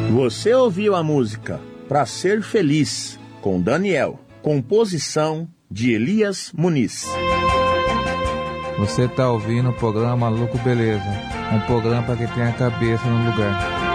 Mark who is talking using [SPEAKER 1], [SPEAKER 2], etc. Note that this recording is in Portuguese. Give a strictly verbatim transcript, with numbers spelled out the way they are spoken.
[SPEAKER 1] Você ouviu a música Pra Ser Feliz, com Daniel, composição de Elias Muniz.
[SPEAKER 2] Você está ouvindo o programa Maluco Beleza, um programa para quem tem a cabeça no lugar.